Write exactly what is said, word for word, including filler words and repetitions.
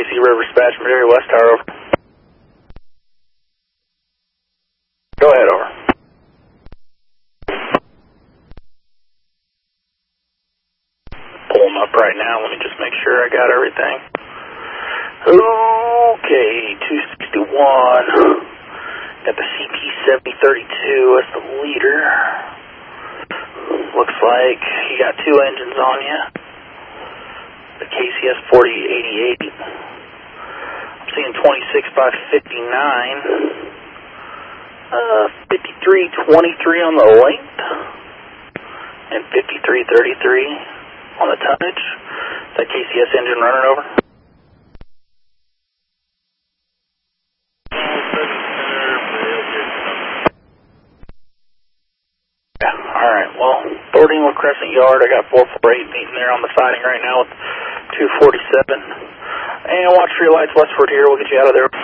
C River Dispatch, Madera West Tower, over. Go ahead, over. Pull them up right now. Let me just make sure I got everything. Okay, two sixty-one. Got the C T seventy thirty-two as the leader. Looks like you got two engines on you. The K C S forty eighty-eight. I'm seeing twenty-six by fifty-nine. Uh, fifty-three twenty-three on the length. And fifty-three thirty-three on the tonnage. That K C S engine running over. Yeah, alright, well, Thornton Crescent Yard, I got four forty-eight meeting there on the siding right now with two forty-seven. And watch for your lights westward here, we'll get you out of there.